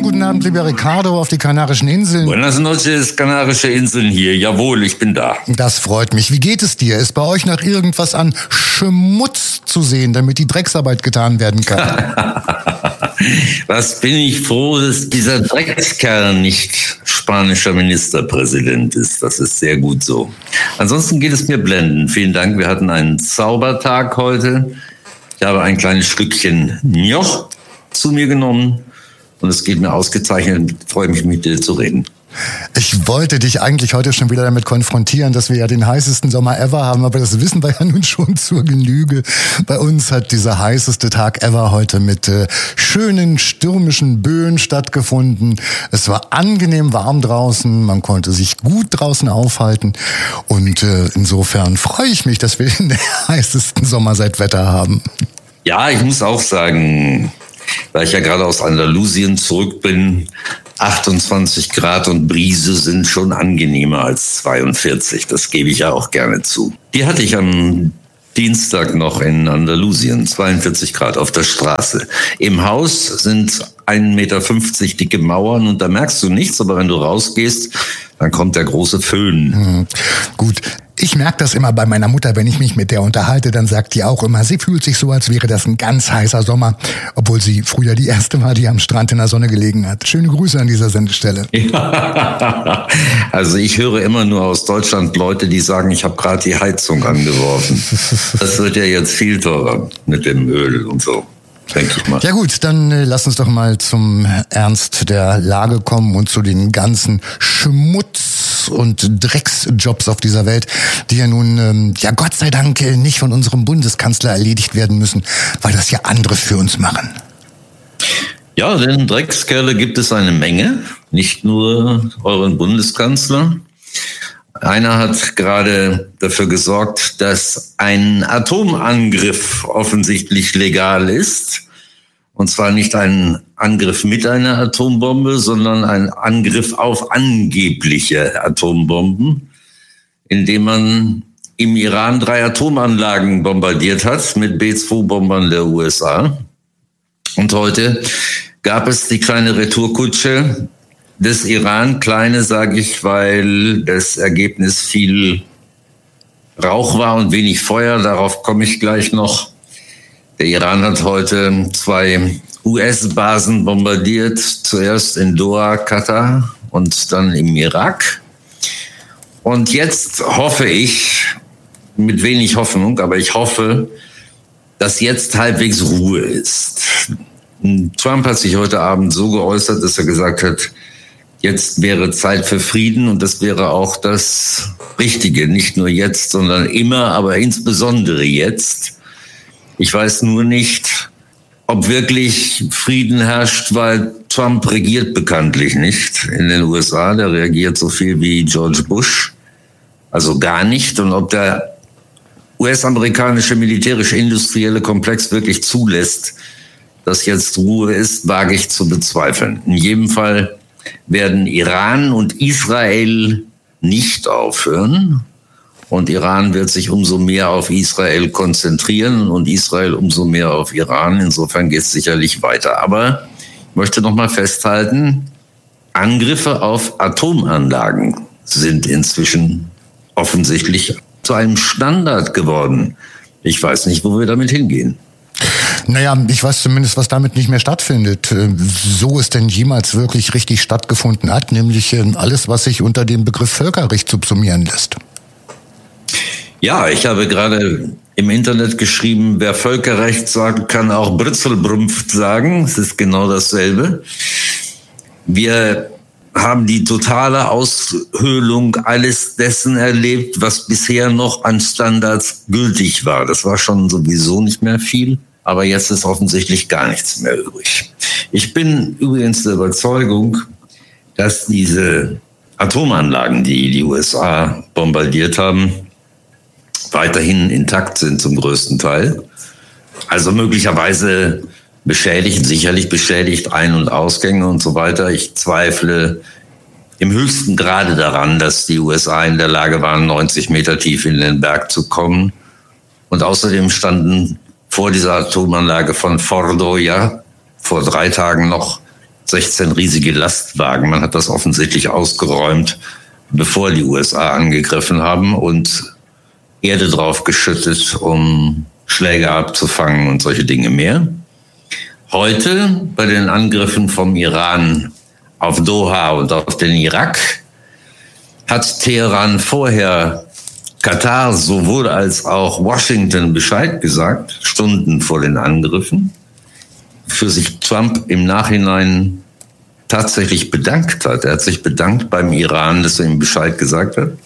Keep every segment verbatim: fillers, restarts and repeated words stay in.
guten Abend, lieber Ricardo, auf die Kanarischen Inseln. Buenas noches, Kanarische Inseln hier. Jawohl, ich bin da. Das freut mich. Wie geht es dir? Ist bei euch noch irgendwas an Schmutz zu sehen, damit die Drecksarbeit getan werden kann? Was bin ich froh, dass dieser Dreckskerl nicht spanischer Ministerpräsident ist. Das ist sehr gut so. Ansonsten geht es mir blendend. Vielen Dank. Wir hatten einen Zaubertag heute. Ich habe ein kleines Stückchen Njoch zu mir genommen und es geht mir ausgezeichnet. Ich freue mich, mit dir zu reden. Ich wollte dich eigentlich heute schon wieder damit konfrontieren, dass wir ja den heißesten Sommer ever haben, aber das wissen wir ja nun schon zur Genüge. Bei uns hat dieser heißeste Tag ever heute mit äh, schönen stürmischen Böen stattgefunden. Es war angenehm warm draußen, man konnte sich gut draußen aufhalten und äh, insofern freue ich mich, dass wir den heißesten Sommer seit Wetter haben. Ja, ich muss auch sagen, da ich ja gerade aus Andalusien zurück bin, achtundzwanzig Grad und Brise sind schon angenehmer als zweiundvierzig. Das gebe ich ja auch gerne zu. Die hatte ich am Dienstag noch in Andalusien, zweiundvierzig Grad auf der Straße. Im Haus sind ein Meter fünfzig dicke Mauern und da merkst du nichts, aber wenn du rausgehst, dann kommt der große Föhn. Hm, gut. Ich merke das immer bei meiner Mutter, wenn ich mich mit der unterhalte, dann sagt die auch immer, sie fühlt sich so, als wäre das ein ganz heißer Sommer, obwohl sie früher die erste war, die am Strand in der Sonne gelegen hat. Schöne Grüße an dieser Sendestelle. Ja. Also ich höre immer nur aus Deutschland Leute, die sagen, ich habe gerade die Heizung angeworfen. Das wird ja jetzt viel teurer mit dem Öl und so. Denke ich mal. Ja gut, dann äh, lass uns doch mal zum Ernst der Lage kommen und zu den ganzen Schmutz- und Drecksjobs auf dieser Welt, die ja nun, ähm, ja Gott sei Dank, äh, nicht von unserem Bundeskanzler erledigt werden müssen, weil das ja andere für uns machen. Ja, denn Dreckskerle gibt es eine Menge, nicht nur euren Bundeskanzler. Einer hat gerade dafür gesorgt, dass ein Atomangriff offensichtlich legal ist. Und zwar nicht ein Angriff mit einer Atombombe, sondern ein Angriff auf angebliche Atombomben, indem man im Iran drei Atomanlagen bombardiert hat mit B zwei Bombern der U S A. Und heute gab es die kleine Retourkutsche des Iran, kleine sage ich, weil das Ergebnis viel Rauch war und wenig Feuer, darauf komme ich gleich noch. Der Iran hat heute zwei U S-Basen bombardiert, zuerst in Doha, Katar und dann im Irak. Und jetzt hoffe ich, mit wenig Hoffnung, aber ich hoffe, dass jetzt halbwegs Ruhe ist. Trump hat sich heute Abend so geäußert, dass er gesagt hat, jetzt wäre Zeit für Frieden und das wäre auch das Richtige. Nicht nur jetzt, sondern immer, aber insbesondere jetzt. Ich weiß nur nicht, ob wirklich Frieden herrscht, weil Trump regiert bekanntlich nicht in den U S A. Der reagiert so viel wie George Bush, also gar nicht. Und ob der U S-amerikanische militärisch-industrielle Komplex wirklich zulässt, dass jetzt Ruhe ist, wage ich zu bezweifeln. In jedem Fall werden Iran und Israel nicht aufhören. Und Iran wird sich umso mehr auf Israel konzentrieren und Israel umso mehr auf Iran. Insofern geht es sicherlich weiter. Aber ich möchte noch mal festhalten, Angriffe auf Atomanlagen sind inzwischen offensichtlich zu einem Standard geworden. Ich weiß nicht, wo wir damit hingehen. Naja, ich weiß zumindest, was damit nicht mehr stattfindet. So es denn jemals wirklich richtig stattgefunden hat, nämlich alles, was sich unter dem Begriff Völkerrecht subsumieren lässt. Ja, ich habe gerade im Internet geschrieben, wer Völkerrecht sagt, kann auch Brützelbrümpft sagen. Es ist genau dasselbe. Wir haben die totale Aushöhlung alles dessen erlebt, was bisher noch an Standards gültig war. Das war schon sowieso nicht mehr viel, aber jetzt ist offensichtlich gar nichts mehr übrig. Ich bin übrigens der Überzeugung, dass diese Atomanlagen, die die U S A bombardiert haben, weiterhin intakt sind zum größten Teil. Also möglicherweise beschädigt, sicherlich beschädigt Ein- und Ausgänge und so weiter. Ich zweifle im höchsten Grade daran, dass die U S A in der Lage waren, neunzig Meter tief in den Berg zu kommen. Und außerdem standen vor dieser Atomanlage von Fordo ja vor drei Tagen noch sechzehn riesige Lastwagen. Man hat das offensichtlich ausgeräumt, bevor die U S A angegriffen haben und Erde drauf geschüttet, um Schläge abzufangen und solche Dinge mehr. Heute bei den Angriffen vom Iran auf Doha und auf den Irak hat Teheran vorher Katar sowohl als auch Washington Bescheid gesagt, Stunden vor den Angriffen, für sich Trump im Nachhinein tatsächlich bedankt hat. Er hat sich bedankt beim Iran, dass er ihm Bescheid gesagt hat.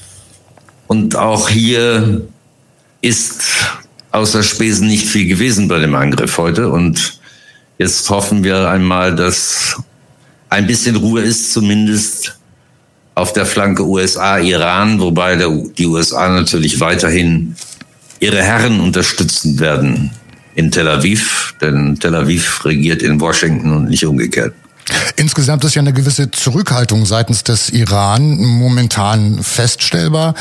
Und auch hier ist außer Spesen nicht viel gewesen bei dem Angriff heute. Und jetzt hoffen wir einmal, dass ein bisschen Ruhe ist, zumindest auf der Flanke U S A-Iran, wobei der, die U S A natürlich weiterhin ihre Herren unterstützen werden in Tel Aviv, denn Tel Aviv regiert in Washington und nicht umgekehrt. Insgesamt ist ja eine gewisse Zurückhaltung seitens des Iran momentan feststellbar.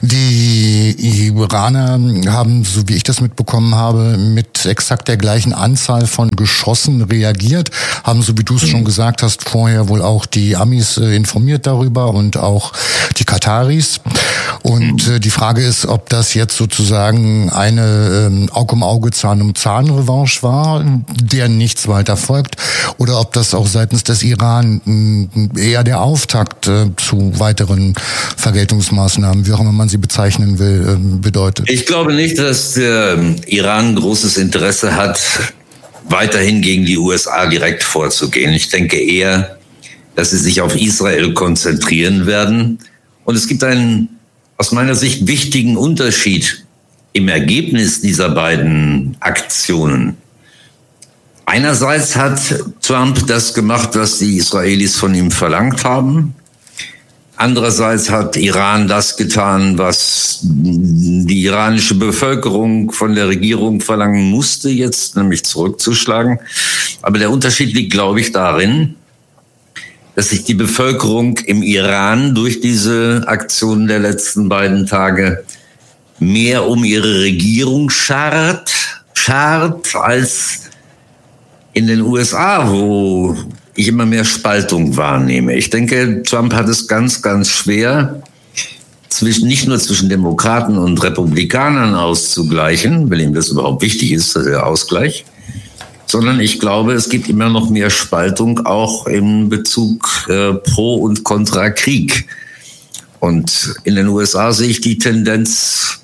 Die Iraner haben, so wie ich das mitbekommen habe, mit exakt der gleichen Anzahl von Geschossen reagiert, haben, so wie du es schon gesagt hast, vorher wohl auch die Amis informiert darüber und auch die Kataris. Und äh, die Frage ist, ob das jetzt sozusagen eine ähm, Auge um Auge, Zahn um Zahn Revanche war, der nichts weiter folgt, oder ob das auch seitens des Iran mh, eher der Auftakt äh, zu weiteren Vergeltungsmaßnahmen, wie auch immer man sie bezeichnen will, äh, bedeutet. Ich glaube nicht, dass der Iran großes Interesse hat, weiterhin gegen die U S A direkt vorzugehen. Ich denke eher, dass sie sich auf Israel konzentrieren werden. Und es gibt einen aus meiner Sicht wichtigen Unterschied im Ergebnis dieser beiden Aktionen. Einerseits hat Trump das gemacht, was die Israelis von ihm verlangt haben. Andererseits hat Iran das getan, was die iranische Bevölkerung von der Regierung verlangen musste, jetzt nämlich zurückzuschlagen. Aber der Unterschied liegt, glaube ich, darin, dass sich die Bevölkerung im Iran durch diese Aktionen der letzten beiden Tage mehr um ihre Regierung schart, schart als in den U S A, wo ich immer mehr Spaltung wahrnehme. Ich denke, Trump hat es ganz, ganz schwer, zwischen, nicht nur zwischen Demokraten und Republikanern auszugleichen, weil ihm das überhaupt wichtig ist, der Ausgleich, sondern ich glaube, es gibt immer noch mehr Spaltung auch in Bezug äh, pro und contra Krieg. Und in den U S A sehe ich die Tendenz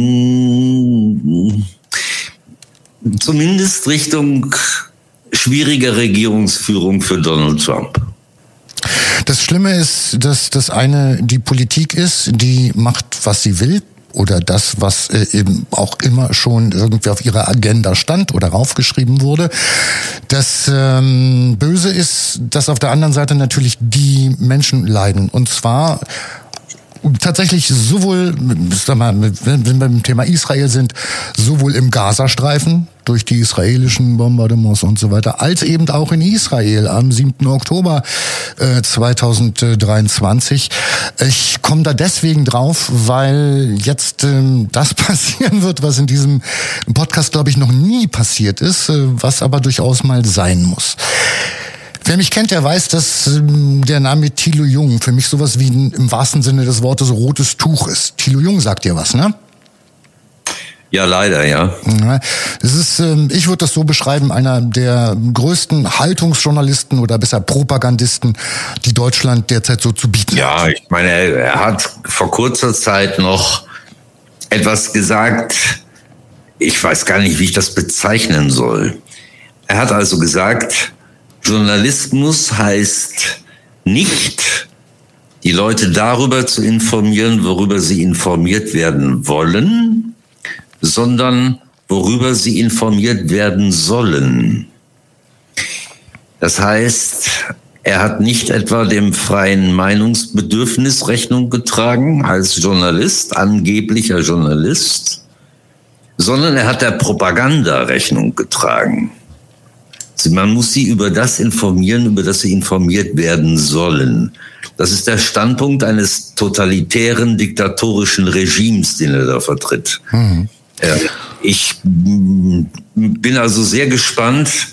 mh, zumindest Richtung schwieriger Regierungsführung für Donald Trump. Das Schlimme ist, dass das eine die Politik ist, die macht, was sie will. Oder das, was äh, eben auch immer schon irgendwie auf ihrer Agenda stand oder raufgeschrieben wurde. Das ähm, Böse ist, dass auf der anderen Seite natürlich die Menschen leiden. Und zwar tatsächlich sowohl, sag mal, wenn wir beim Thema Israel sind, sowohl im Gazastreifen durch die israelischen Bombardements und so weiter, als eben auch in Israel am siebten Oktober äh, zweitausenddreiundzwanzig. Ich komme da deswegen drauf, weil jetzt ähm, das passieren wird, was in diesem Podcast, glaube ich, noch nie passiert ist, äh, was aber durchaus mal sein muss. Wer mich kennt, der weiß, dass ähm, der Name Thilo Jung für mich sowas wie ein, im wahrsten Sinne des Wortes rotes Tuch ist. Thilo Jung sagt dir was, ne? Ja, leider, ja. Es ist, ähm, ich würde das so beschreiben, einer der größten Haltungsjournalisten oder besser Propagandisten, die Deutschland derzeit so zu bieten ja, hat. Ja, ich meine, er hat vor kurzer Zeit noch etwas gesagt, ich weiß gar nicht, wie ich das bezeichnen soll. Er hat also gesagt, Journalismus heißt nicht, die Leute darüber zu informieren, worüber sie informiert werden wollen, sondern worüber sie informiert werden sollen. Das heißt, er hat nicht etwa dem freien Meinungsbedürfnis Rechnung getragen als Journalist, angeblicher Journalist, sondern er hat der Propaganda Rechnung getragen. Man muss sie über das informieren, über das sie informiert werden sollen. Das ist der Standpunkt eines totalitären, diktatorischen Regimes, den er da vertritt. Mhm. Ich bin also sehr gespannt,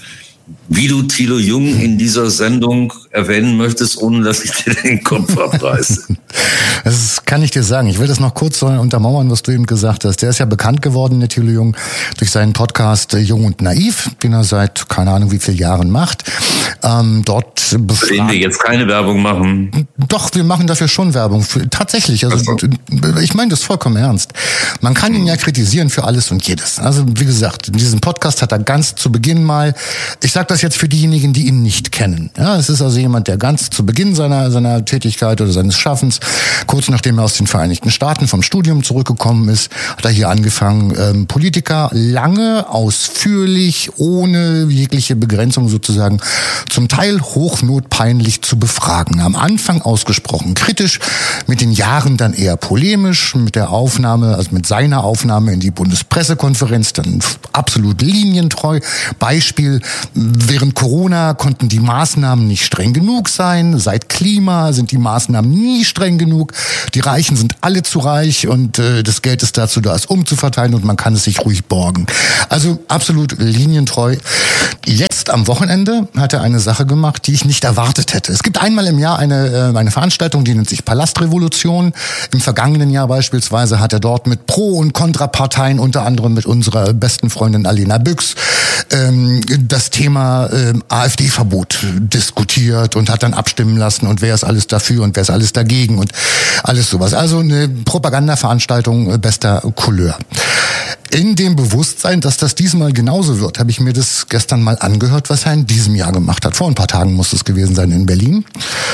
wie du Thilo Jung in dieser Sendung erwähnen möchtest, ohne dass ich dir den Kopf abreiße. Das kann ich dir sagen. Ich will das noch kurz untermauern, was du eben gesagt hast. Der ist ja bekannt geworden, der Thilo Jung, durch seinen Podcast Jung und Naiv, den er seit keine Ahnung wie vielen Jahren macht. Ähm, dort befragt... Für den wir jetzt keine Werbung machen. Doch, wir machen dafür schon Werbung. Für, tatsächlich. Also, so. Ich meine das vollkommen ernst. Man kann ihn ja kritisieren für alles und jedes. Also wie gesagt, in diesem Podcast hat er ganz zu Beginn mal, ich sage das jetzt für diejenigen, die ihn nicht kennen. Ja, es ist also jemand, der ganz zu Beginn seiner seiner Tätigkeit oder seines Schaffens, kurz nachdem er aus den Vereinigten Staaten vom Studium zurückgekommen ist, hat er hier angefangen, ähm, Politiker lange, ausführlich, ohne jegliche Begrenzung sozusagen, zum Teil hochnotpeinlich zu befragen. Am Anfang ausgesprochen kritisch, mit den Jahren dann eher polemisch, mit der Aufnahme, also mit seiner Aufnahme in die Bundespressekonferenz, dann absolut linientreu. Beispiel, während Corona konnten die Maßnahmen nicht streng genug sein, seit Klima sind die Maßnahmen nie streng genug, die Reichen sind alle zu reich und äh, das Geld ist dazu da, es umzuverteilen und man kann es sich ruhig borgen. Also absolut linientreu. Jetzt am Wochenende hat er eine Sache gemacht, die ich nicht erwartet hätte. Es gibt einmal im Jahr eine, äh, eine Veranstaltung, die nennt sich Palastrevolution. Im vergangenen Jahr beispielsweise hat er dort mit Pro- und Kontraparteien, unter anderem mit unserer besten Freundin Alena Büchs, ähm, das Thema ähm, AfD-Verbot diskutiert und hat dann abstimmen lassen und wer ist alles dafür und wer ist alles dagegen und alles sowas. Also eine Propagandaveranstaltung bester Couleur. In dem Bewusstsein, dass das diesmal genauso wird, habe ich mir das gestern mal angehört, was er in diesem Jahr gemacht hat. Vor ein paar Tagen muss es gewesen sein in Berlin.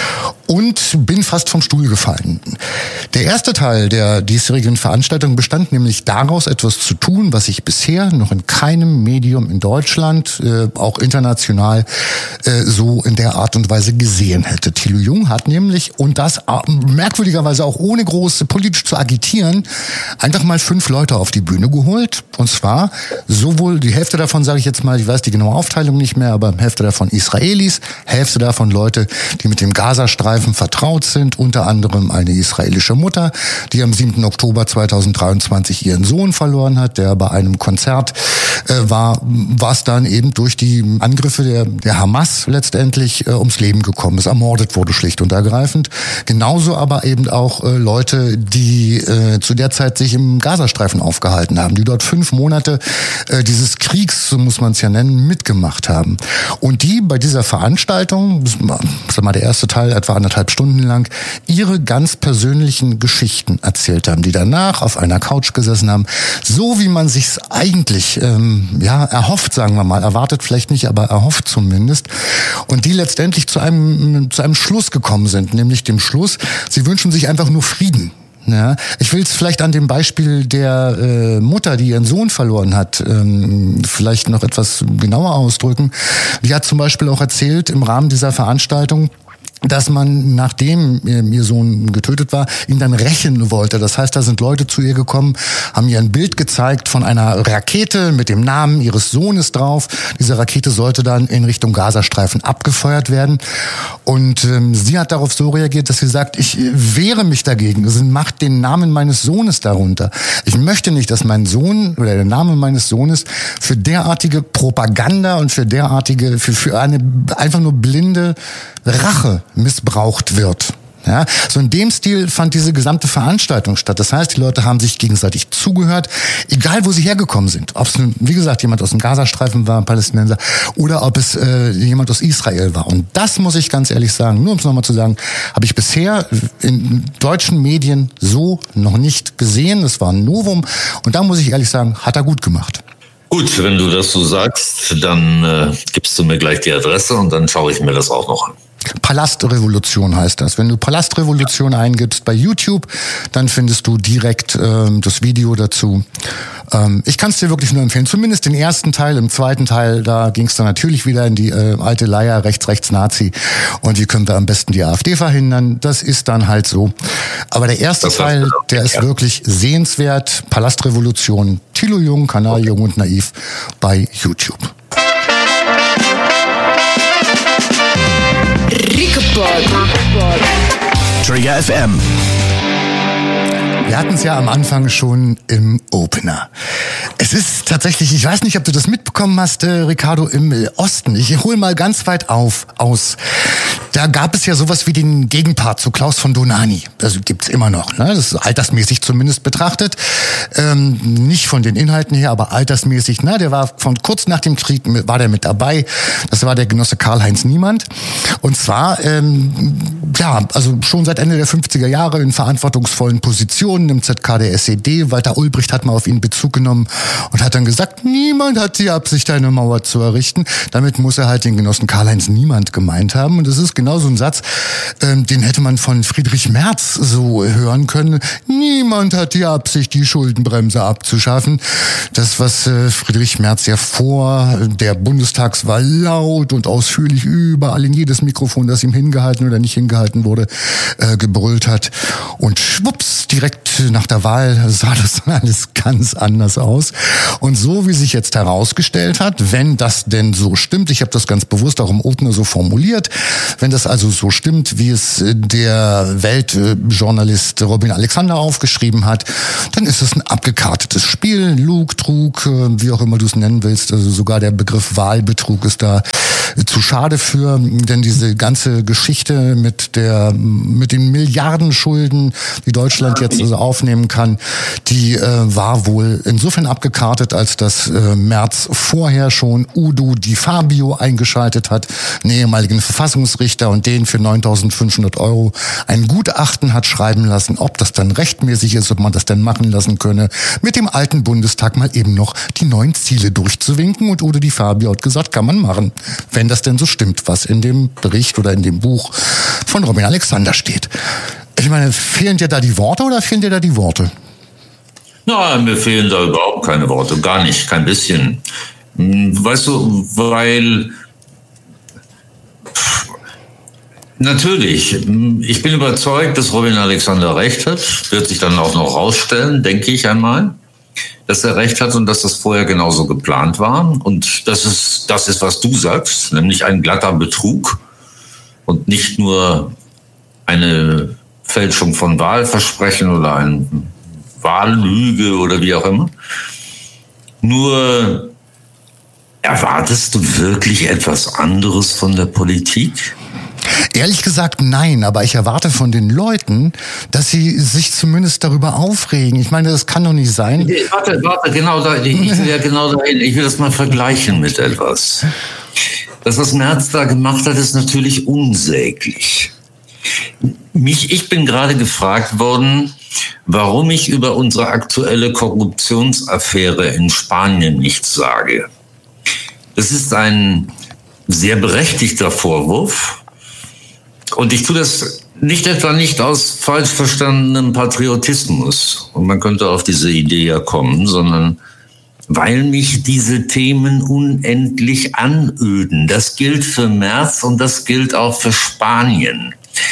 Und bin fast vom Stuhl gefallen. Der erste Teil der diesjährigen Veranstaltung bestand nämlich daraus, etwas zu tun, was ich bisher noch in keinem Medium in Deutschland, äh, auch international, äh, so in der Art und Weise gesehen hätte. Thilo Jung hat nämlich, und das merkwürdigerweise auch ohne groß politisch zu agitieren, einfach mal fünf Leute auf die Bühne geholt. Und zwar sowohl die Hälfte davon, sage ich jetzt mal, ich weiß die genaue Aufteilung nicht mehr, aber Hälfte davon Israelis, Hälfte davon Leute, die mit dem Gazastreifen vertraut sind, unter anderem eine israelische Mutter, die am siebten Oktober zweitausenddreiundzwanzig ihren Sohn verloren hat, der bei einem Konzert äh, war, was dann eben durch die Angriffe der, der Hamas letztendlich äh, ums Leben gekommen ist, ermordet wurde schlicht und ergreifend. Genauso aber eben auch äh, Leute, die äh, zu der Zeit sich im Gazastreifen aufgehalten haben, die dort fünf Monate äh, dieses Kriegs, so muss man es ja nennen, mitgemacht haben. Und die bei dieser Veranstaltung, sag mal, der erste Teil etwa anderthalb Stunden lang, ihre ganz persönlichen Geschichten erzählt haben, die danach auf einer Couch gesessen haben, so wie man sich's eigentlich ähm, ja erhofft, sagen wir mal, erwartet vielleicht nicht, aber erhofft zumindest, und die letztendlich zu einem zu einem Schluss gekommen sind, nämlich dem Schluss, sie wünschen sich einfach nur Frieden. Ja, ich will es vielleicht an dem Beispiel der äh, Mutter, die ihren Sohn verloren hat, ähm, vielleicht noch etwas genauer ausdrücken. Die hat zum Beispiel auch erzählt im Rahmen dieser Veranstaltung, dass man, nachdem ihr Sohn getötet war, ihn dann rächen wollte. Das heißt, da sind Leute zu ihr gekommen, haben ihr ein Bild gezeigt von einer Rakete mit dem Namen ihres Sohnes drauf. Diese Rakete sollte dann in Richtung Gazastreifen abgefeuert werden. Und ähm, sie hat darauf so reagiert, dass sie sagt, ich wehre mich dagegen. Also macht den Namen meines Sohnes darunter. Ich möchte nicht, dass mein Sohn oder der Name meines Sohnes für derartige Propaganda und für derartige, für, für eine einfach nur blinde Rache missbraucht wird. Ja, so in dem Stil fand diese gesamte Veranstaltung statt. Das heißt, die Leute haben sich gegenseitig zugehört, egal wo sie hergekommen sind. Ob es, wie gesagt, jemand aus dem Gazastreifen war, ein Palästinenser, oder ob es äh, jemand aus Israel war. Und das muss ich ganz ehrlich sagen, nur um es nochmal zu sagen, habe ich bisher in deutschen Medien so noch nicht gesehen. Das war ein Novum. Und da muss ich ehrlich sagen, hat er gut gemacht. Gut, wenn du das so sagst, dann äh, gibst du mir gleich die Adresse und dann schaue ich mir das auch noch an. Palastrevolution heißt das. Wenn du Palastrevolution eingibst bei YouTube, dann findest du direkt ähm, das Video dazu. Ähm, ich kann es dir wirklich nur empfehlen. Zumindest den ersten Teil. Im zweiten Teil, da ging es dann natürlich wieder in die äh, alte Leier, rechts, rechts, Nazi. Und wie können wir am besten die AfD verhindern? Das ist dann halt so. Aber der erste Teil, der ist wirklich sehenswert. Palastrevolution, Thilo Jung, Kanal Jung und Naiv bei YouTube. Trigger F M. Wir hatten es ja am Anfang schon im Opener. Es ist tatsächlich, ich weiß nicht, ob du das mitbekommen hast, äh, Ricardo, im äh, Osten. Ich hole mal ganz weit auf, aus. Da gab es ja sowas wie den Gegenpart zu Klaus von Dohnanyi. Das gibt's immer noch, ne? Das ist altersmäßig zumindest betrachtet. Ähm, nicht von den Inhalten her, aber altersmäßig. Ne? Der war von kurz nach dem Krieg, war der mit dabei. Das war der Genosse Karl-Heinz Niemand. Und zwar, ähm, ja, also schon seit Ende der fünfziger Jahre in verantwortungsvollen Positionen im Z K der S E D. Walter Ulbricht hat mal auf ihn Bezug genommen und hat dann gesagt, niemand hat die Absicht, eine Mauer zu errichten. Damit muss er halt den Genossen Karl-Heinz Niemand gemeint haben. Und das ist genau so ein Satz, ähm, den hätte man von Friedrich Merz so hören können. Niemand hat die Absicht, die Schuldenbremse abzuschaffen. Das, was äh, Friedrich Merz ja vor der Bundestagswahl laut und ausführlich überall in jedes Mikrofon, das ihm hingehalten oder nicht hingehalten wurde, äh, gebrüllt hat. Und schwupps, direkt nach der Wahl sah das alles ganz anders aus. Und so wie sich jetzt herausgestellt hat, wenn das denn so stimmt, ich habe das ganz bewusst auch im Opener so formuliert, wenn das also so stimmt, wie es der Weltjournalist Robin Alexander aufgeschrieben hat, dann ist es ein abgekartetes Spiel, Lug, Trug, wie auch immer du es nennen willst. Also sogar der Begriff Wahlbetrug ist da zu schade für, denn diese ganze Geschichte mit der mit den Milliardenschulden, die Deutschland jetzt also aufnehmen kann, die äh, war wohl insofern abgekartet, als dass äh, Merz vorher schon Udo Di Fabio eingeschaltet hat, einen ehemaligen Verfassungsrichter, und den für neuntausendfünfhundert Euro ein Gutachten hat schreiben lassen, ob das dann rechtmäßig ist, ob man das dann machen lassen könne, mit dem alten Bundestag mal eben noch die neuen Ziele durchzuwinken. Und Udo Di Fabio hat gesagt, kann man machen, wenn das denn so stimmt, was in dem Bericht oder in dem Buch von Robin Alexander steht. Ich meine, fehlen dir da die Worte oder fehlen dir da die Worte? Nein, mir fehlen da überhaupt keine Worte, gar nicht, kein bisschen. Weißt du, weil natürlich, ich bin überzeugt, dass Robin Alexander recht hat, wird sich dann auch noch rausstellen, denke ich einmal, dass er recht hat und dass das vorher genauso geplant war. Und das ist, das ist, was du sagst, nämlich ein glatter Betrug und nicht nur eine Fälschung von Wahlversprechen oder eine Wahllüge oder wie auch immer. Nur, erwartest du wirklich etwas anderes von der Politik? Ehrlich gesagt nein, aber ich erwarte von den Leuten, dass sie sich zumindest darüber aufregen. Ich meine, das kann doch nicht sein. Warte, warte, genau da, ich will ja genau dahin. Ich will das mal vergleichen mit etwas. Das, was Merz da gemacht hat, ist natürlich unsäglich. Mich, ich bin gerade gefragt worden, warum ich über unsere aktuelle Korruptionsaffäre in Spanien nichts sage. Das ist ein sehr berechtigter Vorwurf. Und ich tue das nicht etwa nicht aus falsch verstandenem Patriotismus, und man könnte auf diese Idee ja kommen, sondern weil mich diese Themen unendlich anöden. Das gilt für Merz und das gilt auch für Spanien.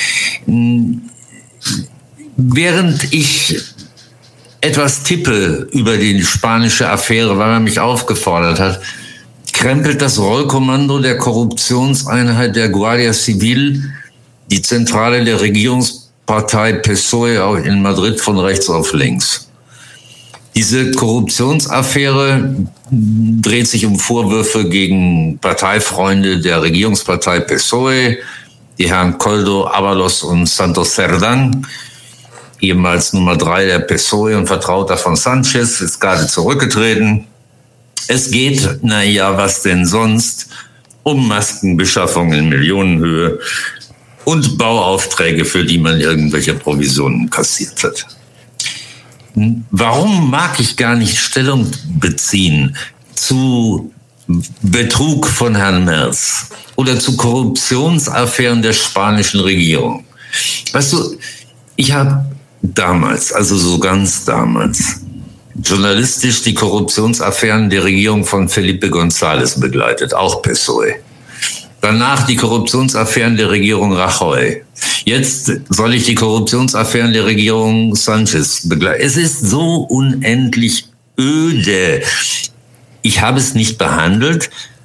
Während ich etwas tippe über die spanische Affäre, weil man mich aufgefordert hat, krempelt das Rollkommando der Korruptionseinheit der Guardia Civil die Zentrale der Regierungspartei P S O E in Madrid von rechts auf links. Diese Korruptionsaffäre dreht sich um Vorwürfe gegen Parteifreunde der Regierungspartei P S O E, die Herren Koldo, Avalos und Santos Cerdán, ehemals Nummer drei der P S O E und Vertrauter von Sanchez, ist gerade zurückgetreten. Es geht, naja, was denn sonst, um Maskenbeschaffung in Millionenhöhe und Bauaufträge, für die man irgendwelche Provisionen kassiert hat. Warum mag ich gar nicht Stellung beziehen zu Betrug von Herrn Merz oder zu Korruptionsaffären der spanischen Regierung? Weißt du, ich habe damals, also so ganz damals, journalistisch die Korruptionsaffären der Regierung von Felipe González begleitet, auch P S O E. Danach die Korruptionsaffären der Regierung Rajoy. Jetzt soll ich die Korruptionsaffären der Regierung Sanchez begleiten. Es ist so unendlich öde. Ich habe es nicht behandelt,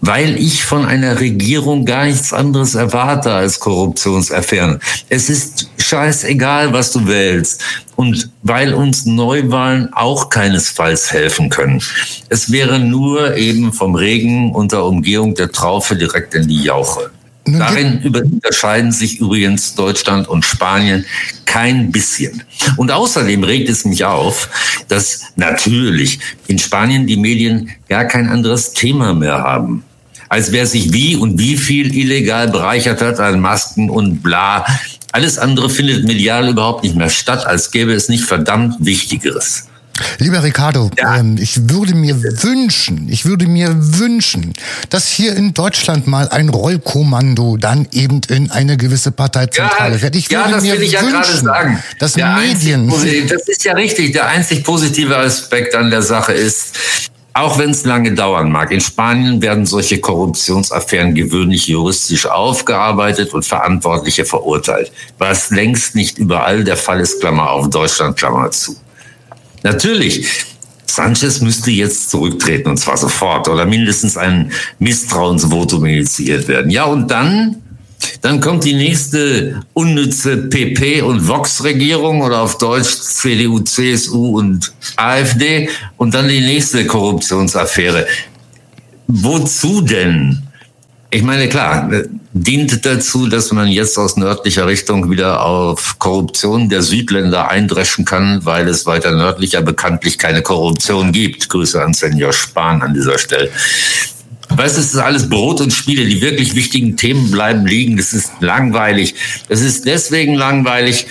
weil ich von einer Regierung gar nichts anderes erwarte als Korruptionsaffären. Es ist scheißegal, was du wählst. Und weil uns Neuwahlen auch keinesfalls helfen können. Es wäre nur eben vom Regen unter Umgehung der Traufe direkt in die Jauche. Darin unterscheiden sich übrigens Deutschland und Spanien kein bisschen. Und außerdem regt es mich auf, dass natürlich in Spanien die Medien gar kein anderes Thema mehr haben, als wer sich wie und wie viel illegal bereichert hat an Masken und bla. Alles andere findet medial überhaupt nicht mehr statt, als gäbe es nicht verdammt Wichtigeres. Lieber Ricardo, ja. ähm, ich würde mir wünschen, ich würde mir wünschen, dass hier in Deutschland mal ein Rollkommando dann eben in eine gewisse Parteizentrale fährt. Ich ja, würde das mir will ich ja wünschen, gerade sagen. dass der Medien... Einzig, das ist ja richtig, der einzig positive Aspekt an der Sache ist, auch wenn es lange dauern mag, in Spanien werden solche Korruptionsaffären gewöhnlich juristisch aufgearbeitet und Verantwortliche verurteilt, was längst nicht überall der Fall ist, Klammer auf Deutschland, Klammer zu. Natürlich, Sanchez müsste jetzt zurücktreten, und zwar sofort, oder mindestens ein Misstrauensvotum initiiert werden. Ja, und dann, dann kommt die nächste unnütze P P- und Vox-Regierung oder auf Deutsch C D U, C S U und AfD und dann die nächste Korruptionsaffäre. Wozu denn? Ich meine, klar, dient dazu, dass man jetzt aus nördlicher Richtung wieder auf Korruption der Südländer eindreschen kann, weil es weiter nördlicher bekanntlich keine Korruption gibt. Grüße an Senior Spahn an dieser Stelle. Weißt du, es ist alles Brot und Spiele. Die wirklich wichtigen Themen bleiben liegen. Das ist langweilig. Das ist deswegen langweilig,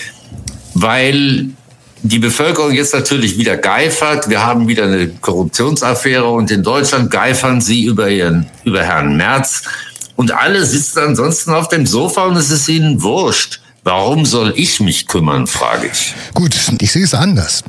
weil die Bevölkerung jetzt natürlich wieder geifert. Wir haben wieder eine Korruptionsaffäre und in Deutschland geifern sie über ihren, über Herrn Merz. Und alle sitzen ansonsten auf dem Sofa und es ist ihnen wurscht. Warum soll ich mich kümmern, frage ich. Gut, ich sehe es anders.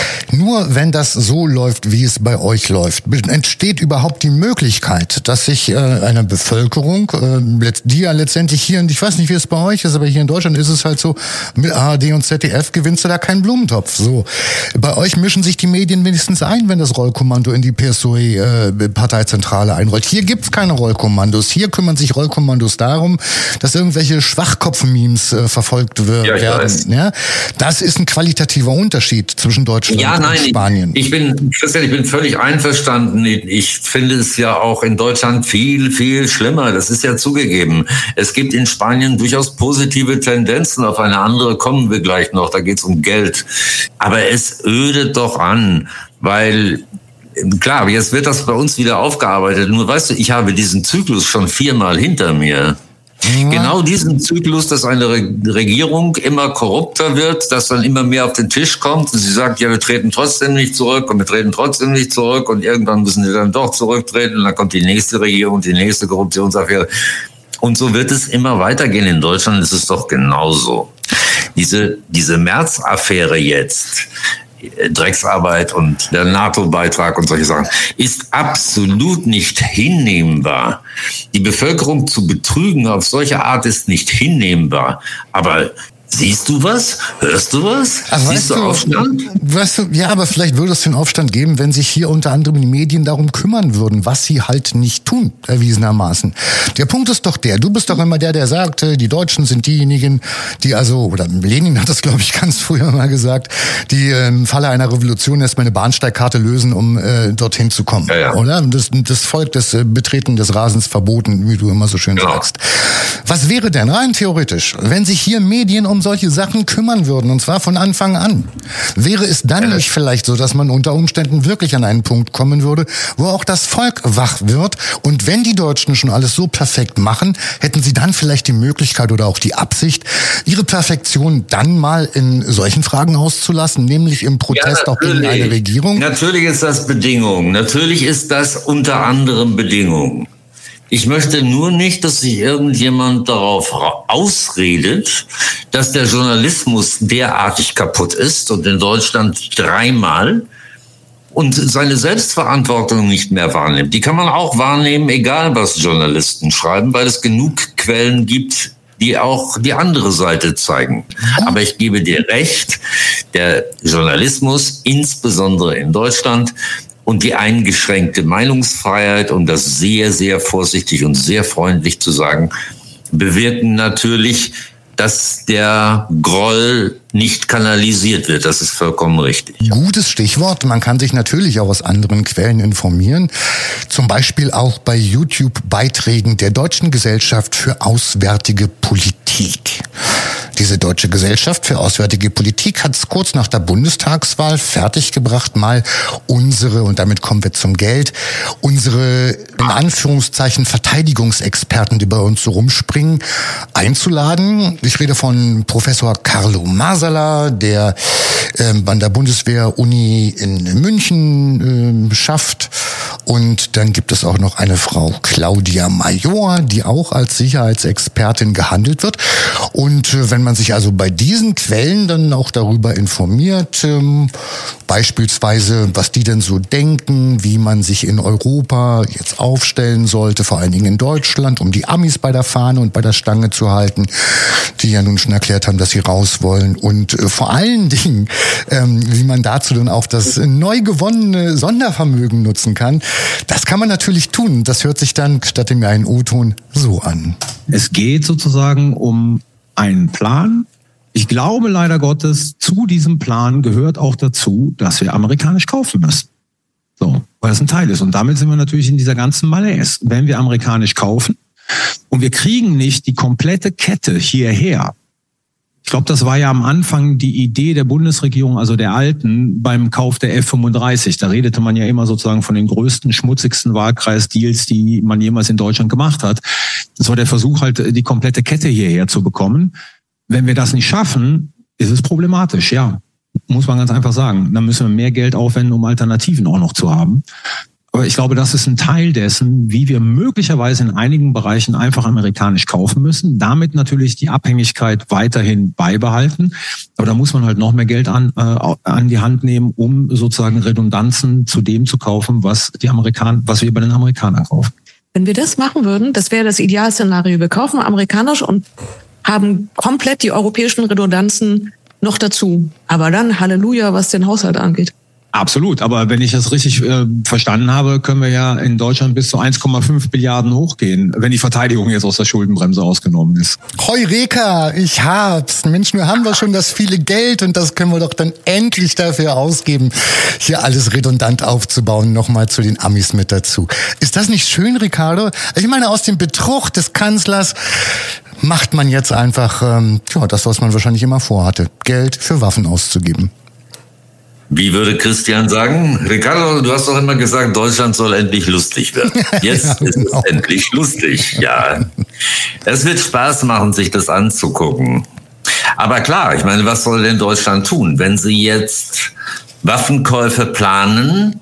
Nur wenn das so läuft, wie es bei euch läuft, entsteht überhaupt die Möglichkeit, dass sich äh, eine Bevölkerung, äh, die ja letztendlich hier, und ich weiß nicht, wie es bei euch ist, aber hier in Deutschland ist es halt so, mit A R D und Z D F gewinnst du da keinen Blumentopf. So, bei euch mischen sich die Medien wenigstens ein, wenn das Rollkommando in die P S O E-Parteizentrale äh, einrollt. Hier gibt's keine Rollkommandos. Hier kümmern sich Rollkommandos darum, dass irgendwelche Schwachkopf-Memes äh, verfolgt wird, ja, werden. Ja, das ist ein qualitativer Unterschied zwischen Deutschland ja, nein, und Spanien. Ich, ich bin, Christian, ich bin völlig einverstanden. Ich finde es ja auch in Deutschland viel, viel schlimmer. Das ist ja zugegeben. Es gibt in Spanien durchaus positive Tendenzen. Auf eine andere kommen wir gleich noch. Da geht es um Geld. Aber es ödet doch an, weil klar, jetzt wird das bei uns wieder aufgearbeitet. Nur weißt du, ich habe diesen Zyklus schon viermal hinter mir. Ja. Genau diesen Zyklus, dass eine Regierung immer korrupter wird, dass dann immer mehr auf den Tisch kommt und sie sagt, ja, wir treten trotzdem nicht zurück und wir treten trotzdem nicht zurück und irgendwann müssen sie dann doch zurücktreten und dann kommt die nächste Regierung, die nächste Korruptionsaffäre. Und so wird es immer weitergehen. In Deutschland ist es doch genauso. Diese, diese Merz-Affäre jetzt, Drecksarbeit und der NATO-Beitrag und solche Sachen, ist absolut nicht hinnehmbar. Die Bevölkerung zu betrügen auf solche Art ist nicht hinnehmbar. Aber siehst du was? Hörst du was? Also Siehst du Aufstand? Weißt du, ja, aber vielleicht würde es den Aufstand geben, wenn sich hier unter anderem die Medien darum kümmern würden, was sie halt nicht tun, erwiesenermaßen. Der Punkt ist doch der, du bist doch immer der, der sagt, die Deutschen sind diejenigen, die also, oder Lenin hat das, glaube ich, ganz früher mal gesagt, die im Falle einer Revolution erstmal eine Bahnsteigkarte lösen, um äh, dorthin zu kommen. Ja, ja. Oder? Das, das Volk des äh, Betreten des Rasens verboten, wie du immer so schön genau. sagst. Was wäre denn rein theoretisch, wenn sich hier Medien um solche Sachen kümmern würden, und zwar von Anfang an? Wäre es dann nicht vielleicht so, dass man unter Umständen wirklich an einen Punkt kommen würde, wo auch das Volk wach wird? Und wenn die Deutschen schon alles so perfekt machen, hätten sie dann vielleicht die Möglichkeit oder auch die Absicht, ihre Perfektion dann mal in solchen Fragen auszulassen, nämlich im Protest ja, auch gegen eine Regierung? Natürlich ist das Bedingung. Natürlich ist das unter anderem Bedingung. Ich möchte nur nicht, dass sich irgendjemand darauf ausredet, dass der Journalismus derartig kaputt ist und in Deutschland dreimal und seine Selbstverantwortung nicht mehr wahrnimmt. Die kann man auch wahrnehmen, egal was Journalisten schreiben, weil es genug Quellen gibt, die auch die andere Seite zeigen. Aber ich gebe dir recht, der Journalismus, insbesondere in Deutschland, und die eingeschränkte Meinungsfreiheit, um das sehr, sehr vorsichtig und sehr freundlich zu sagen, bewirken natürlich, dass der Groll nicht kanalisiert wird. Das ist vollkommen richtig. Gutes Stichwort. Man kann sich natürlich auch aus anderen Quellen informieren. Zum Beispiel auch bei YouTube-Beiträgen der Deutschen Gesellschaft für Auswärtige Politik. Diese Deutsche Gesellschaft für Auswärtige Politik hat es kurz nach der Bundestagswahl fertiggebracht, mal unsere, und damit kommen wir zum Geld, unsere in Anführungszeichen Verteidigungsexperten, die bei uns so rumspringen, einzuladen. Ich rede von Professor Carlo Masala, der äh, an der Bundeswehr-Uni in München äh, schafft. Und dann gibt es auch noch eine Frau, Claudia Major, die auch als Sicherheitsexpertin gehandelt wird. Und äh, wenn man sich also bei diesen Quellen dann auch darüber informiert, ähm, beispielsweise, was die denn so denken, wie man sich in Europa jetzt aufstellen sollte, vor allen Dingen in Deutschland, um die Amis bei der Fahne und bei der Stange zu halten, die ja nun schon erklärt haben, dass sie raus wollen. Und äh, vor allen Dingen, ähm, wie man dazu dann auch das neu gewonnene Sondervermögen nutzen kann, das kann man natürlich tun. Das hört sich dann statt dem einen O-Ton so an. Es geht sozusagen um einen Plan. Ich glaube leider Gottes, zu diesem Plan gehört auch dazu, dass wir amerikanisch kaufen müssen. So, weil das ein Teil ist. Und damit sind wir natürlich in dieser ganzen Malaise. Wenn wir amerikanisch kaufen und wir kriegen nicht die komplette Kette hierher. Ich glaube, das war ja am Anfang die Idee der Bundesregierung, also der Alten, beim Kauf der F fünfunddreißig. Da redete man ja immer sozusagen von den größten, schmutzigsten Wahlkreisdeals, die man jemals in Deutschland gemacht hat. Das war der Versuch, halt die komplette Kette hierher zu bekommen. Wenn wir das nicht schaffen, ist es problematisch, ja. Muss man ganz einfach sagen. Dann müssen wir mehr Geld aufwenden, um Alternativen auch noch zu haben. Aber ich glaube, das ist ein Teil dessen, wie wir möglicherweise in einigen Bereichen einfach amerikanisch kaufen müssen. Damit natürlich die Abhängigkeit weiterhin beibehalten. Aber da muss man halt noch mehr Geld an, äh, an die Hand nehmen, um sozusagen Redundanzen zu dem zu kaufen, was die Amerikaner, was wir bei den Amerikanern kaufen. Wenn wir das machen würden, das wäre das Idealszenario. Wir kaufen amerikanisch und haben komplett die europäischen Redundanzen noch dazu. Aber dann Halleluja, was den Haushalt angeht. Absolut, aber wenn ich das richtig äh, verstanden habe, können wir ja in Deutschland bis zu eins Komma fünf Milliarden hochgehen, wenn die Verteidigung jetzt aus der Schuldenbremse ausgenommen ist. Heureka, ich hab's. Mensch, nur haben wir schon das viele Geld und das können wir doch dann endlich dafür ausgeben, hier alles redundant aufzubauen. Nochmal zu den Amis mit dazu. Ist das nicht schön, Ricardo? Ich meine, aus dem Betrug des Kanzlers macht man jetzt einfach ähm, ja, das, was man wahrscheinlich immer vorhatte, Geld für Waffen auszugeben. Wie würde Christian sagen? Ricardo, du hast doch immer gesagt, Deutschland soll endlich lustig werden. Jetzt ja, genau. Ist es endlich lustig, ja. Es wird Spaß machen, sich das anzugucken. Aber klar, ich meine, was soll denn Deutschland tun, wenn sie jetzt Waffenkäufe planen?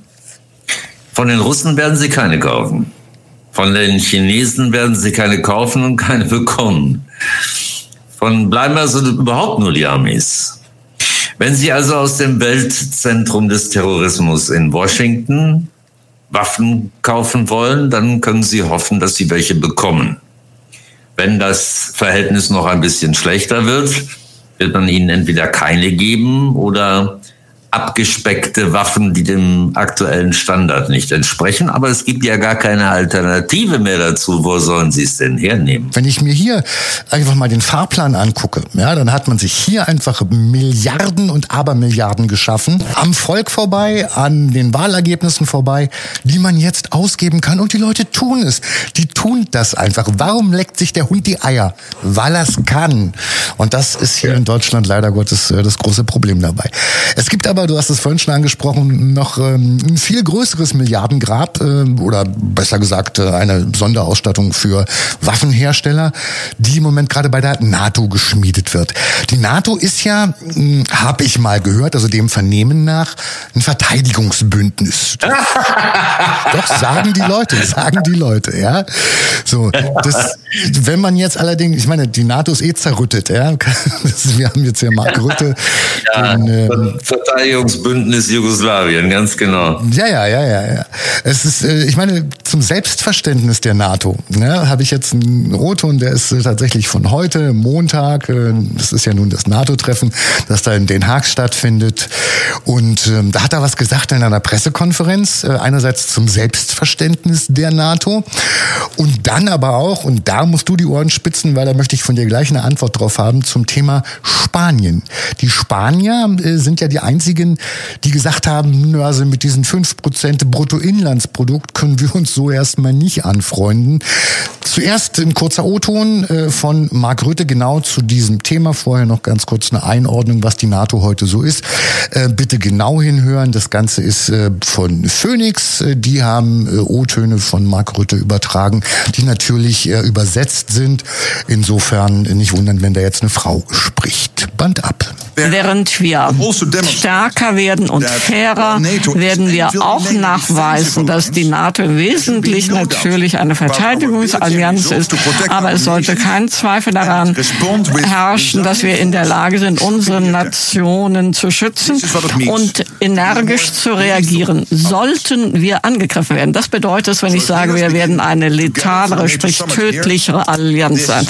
Von den Russen werden sie keine kaufen. Von den Chinesen werden sie keine kaufen und keine bekommen. Von bleiben also überhaupt nur die Amis. Wenn Sie also aus dem Weltzentrum des Terrorismus in Washington Waffen kaufen wollen, dann können Sie hoffen, dass Sie welche bekommen. Wenn das Verhältnis noch ein bisschen schlechter wird, wird man Ihnen entweder keine geben oder abgespeckte Waffen, die dem aktuellen Standard nicht entsprechen. Aber es gibt ja gar keine Alternative mehr dazu. Wo sollen Sie es denn hernehmen? Wenn ich mir hier einfach mal den Fahrplan angucke, ja, dann hat man sich hier einfach Milliarden und Abermilliarden geschaffen. Am Volk vorbei, an den Wahlergebnissen vorbei, die man jetzt ausgeben kann. Und die Leute tun es. Die tun das einfach. Warum leckt sich der Hund die Eier? Weil er es kann. Und das ist hier in Deutschland leider Gottes das große Problem dabei. Es gibt aber, du hast es vorhin schon angesprochen, noch ähm, ein viel größeres Milliardengrab äh, oder besser gesagt äh, eine Sonderausstattung für Waffenhersteller, die im Moment gerade bei der NATO geschmiedet wird. Die NATO ist ja, habe ich mal gehört, also dem Vernehmen nach, ein Verteidigungsbündnis. Doch, sagen die Leute, sagen die Leute, ja. So, das, wenn man jetzt allerdings, ich meine, die NATO ist eh zerrüttet, ja. Ja, wir haben jetzt ja Mark Rutte. Ja, den, ähm, Verteidigungsbündnis Jugoslawien, ganz genau. Ja, ja, ja, ja, ja. Es ist, äh, ich meine, zum Selbstverständnis der NATO, ne, habe ich jetzt einen O-Ton, der ist äh, tatsächlich von heute, Montag. Äh, das ist ja nun das NATO-Treffen, das da in Den Haag stattfindet. Und ähm, da hat er was gesagt in einer Pressekonferenz. Äh, einerseits zum Selbstverständnis der NATO und dann aber auch, und da musst du die Ohren spitzen, weil da möchte ich von dir gleich eine Antwort drauf haben, zum Thema Spanien. Die Spanier äh, sind ja die einzigen, die gesagt haben, also mit diesen fünf Prozent Bruttoinlandsprodukt können wir uns so erstmal nicht anfreunden. Zuerst ein kurzer O-Ton äh, von Mark Rutte genau zu diesem Thema. Vorher noch ganz kurz eine Einordnung, was die NATO heute so ist. Äh, bitte genau hinhören. Das Ganze ist äh, von Phoenix. Äh, die haben äh, O-Töne von Mark Rutte übertragen, die natürlich äh, übersetzt sind. Insofern nicht wundern, wenn da jetzt eine Frau spricht. Band ab. Während wir stärker werden und fairer, werden wir auch nachweisen, dass die NATO im Wesentlichen natürlich eine Verteidigungsallianz ist. Aber es sollte kein Zweifel daran herrschen, dass wir in der Lage sind, unsere Nationen zu schützen und energisch zu reagieren, sollten wir angegriffen werden. Das bedeutet, wenn ich sage, wir werden eine letalere, sprich tödlichere Allianz sein.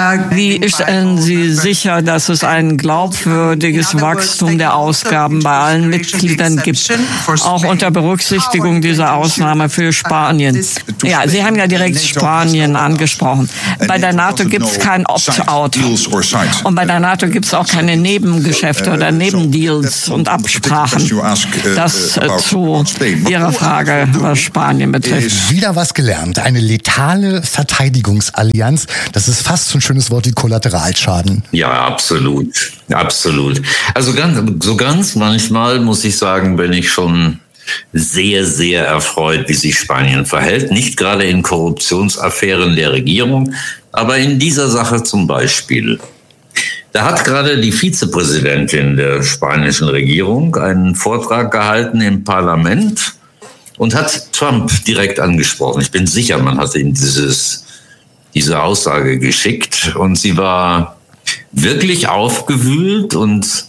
Wie stellen Sie sicher, dass es ein glaubwürdiges Wachstum der Ausgaben bei allen Mitgliedern gibt, auch unter Berücksichtigung dieser Ausnahme für Spanien? Ja, Sie haben ja direkt Spanien angesprochen. Bei der NATO gibt es kein Opt-out. Und bei der NATO gibt es auch keine Nebengeschäfte oder Nebendeals und Absprachen. Das äh, zu Ihrer Frage, was Spanien betrifft. Wieder was gelernt. Eine letale Verteidigungsallianz. Das ist fast so ein schönes Wort wie Kollateralschaden. Ja, absolut. Absolut. Also ganz, so ganz manchmal muss ich sagen, bin ich schon sehr, sehr erfreut, wie sich Spanien verhält. Nicht gerade in Korruptionsaffären der Regierung, aber in dieser Sache zum Beispiel. Da hat gerade die Vizepräsidentin der spanischen Regierung einen Vortrag gehalten im Parlament und hat Trump direkt angesprochen. Ich bin sicher, man hat ihm dieses, diese Aussage geschickt und sie war wirklich aufgewühlt und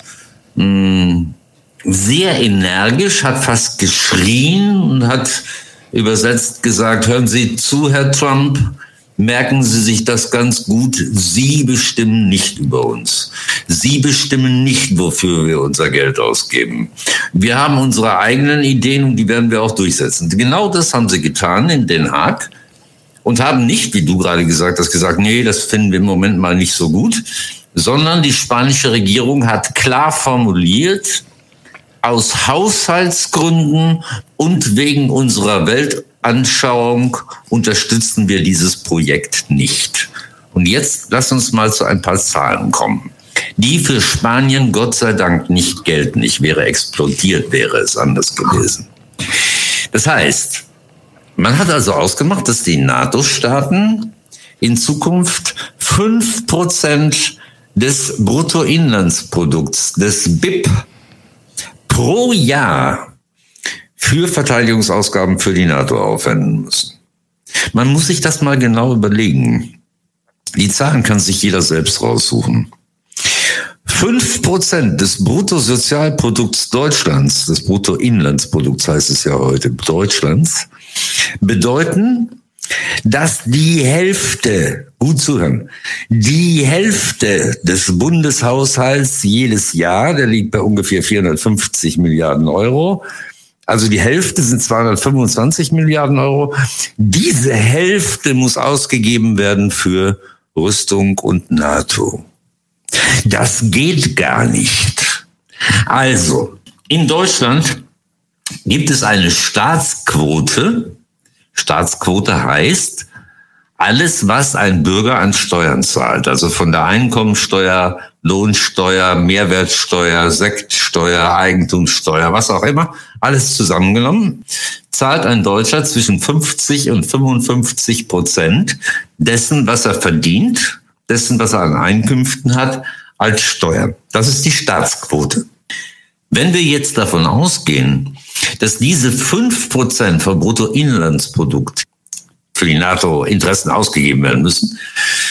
mh, sehr energisch, hat fast geschrien und hat übersetzt gesagt, hören Sie zu, Herr Trump, merken Sie sich das ganz gut, Sie bestimmen nicht über uns. Sie bestimmen nicht, wofür wir unser Geld ausgeben. Wir haben unsere eigenen Ideen und die werden wir auch durchsetzen. Genau das haben Sie getan in Den Haag und haben nicht, wie du gerade gesagt hast, gesagt, nee, das finden wir im Moment mal nicht so gut, sondern die spanische Regierung hat klar formuliert, aus Haushaltsgründen und wegen unserer Weltanschauung unterstützen wir dieses Projekt nicht. Und jetzt lass uns mal zu ein paar Zahlen kommen, die für Spanien Gott sei Dank nicht gelten. Ich wäre explodiert, wäre es anders gewesen. Das heißt, man hat also ausgemacht, dass die NATO-Staaten in Zukunft fünf Prozent des Bruttoinlandsprodukts, des B I P, pro Jahr für Verteidigungsausgaben für die NATO aufwenden müssen. Man muss sich das mal genau überlegen. Die Zahlen kann sich jeder selbst raussuchen. Fünf Prozent des Bruttosozialprodukts Deutschlands, des Bruttoinlandsprodukts heißt es ja heute, Deutschlands, bedeuten, dass die Hälfte, gut zuhören, die Hälfte des Bundeshaushalts jedes Jahr, der liegt bei ungefähr vierhundertfünfzig Milliarden Euro, also die Hälfte sind zweihundertfünfundzwanzig Milliarden Euro, diese Hälfte muss ausgegeben werden für Rüstung und NATO. Das geht gar nicht. Also, in Deutschland gibt es eine Staatsquote. Staatsquote heißt, alles, was ein Bürger an Steuern zahlt, also von der Einkommensteuer, Lohnsteuer, Mehrwertsteuer, Sektsteuer, Eigentumssteuer, was auch immer, alles zusammengenommen, zahlt ein Deutscher zwischen fünfzig und fünfundfünfzig Prozent dessen, was er verdient, dessen, was er an Einkünften hat, als Steuern. Das ist die Staatsquote. Wenn wir jetzt davon ausgehen, dass diese fünf Prozent vom Bruttoinlandsprodukt für die NATO-Interessen ausgegeben werden müssen,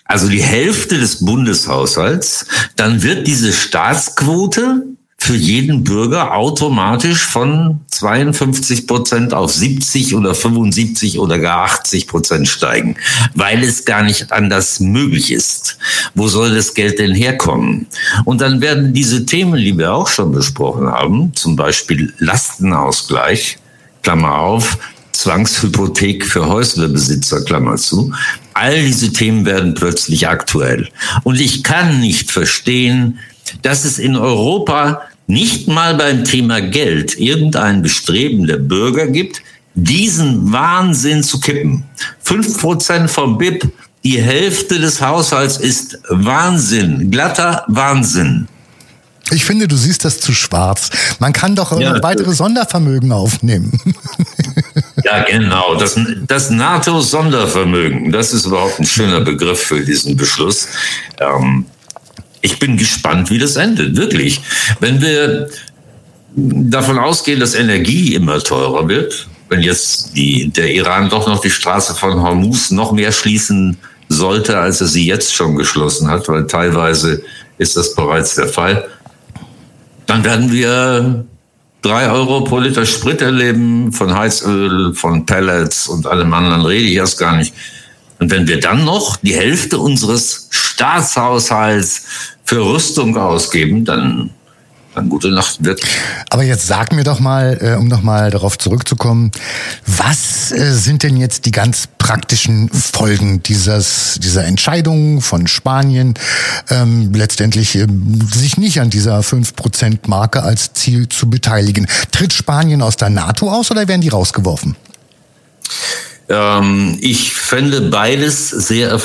also die Hälfte des Bundeshaushalts, dann wird diese Staatsquote für jeden Bürger automatisch von zweiundfünfzig Prozent auf siebzig oder fünfundsiebzig oder gar achtzig Prozent steigen, weil es gar nicht anders möglich ist. Wo soll das Geld denn herkommen? Und dann werden diese Themen, die wir auch schon besprochen haben, zum Beispiel Lastenausgleich, Klammer auf, Zwangshypothek für Häuslebesitzer, Klammer zu, all diese Themen werden plötzlich aktuell. Und ich kann nicht verstehen, dass es in Europa nicht mal beim Thema Geld irgendein Bestreben der Bürger gibt, diesen Wahnsinn zu kippen. Fünf Prozent vom B I P, die Hälfte des Haushalts ist Wahnsinn, glatter Wahnsinn. Ich finde, du siehst das zu schwarz. Man kann doch ja, weitere Sondervermögen aufnehmen. Ja, genau. Das, das NATO-Sondervermögen, das ist überhaupt ein schöner Begriff für diesen Beschluss. Ähm, Ich bin gespannt, wie das endet, wirklich. Wenn wir davon ausgehen, dass Energie immer teurer wird, wenn jetzt die, der Iran doch noch die Straße von Hormuz noch mehr schließen sollte, als er sie jetzt schon geschlossen hat, weil teilweise ist das bereits der Fall, dann werden wir drei Euro pro Liter Sprit erleben, von Heizöl, von Pellets und allem anderen rede ich erst gar nicht. Und wenn wir dann noch die Hälfte unseres Staatshaushalts für Rüstung ausgeben, dann, dann gute Nacht wirklich. Aber jetzt sag mir doch mal, äh, um noch mal darauf zurückzukommen, was äh, sind denn jetzt die ganz praktischen Folgen dieses, dieser Entscheidung von Spanien, ähm, letztendlich äh, sich nicht an dieser fünf Prozent Marke als Ziel zu beteiligen? Tritt Spanien aus der NATO aus oder werden die rausgeworfen? Ähm, ich fände beides sehr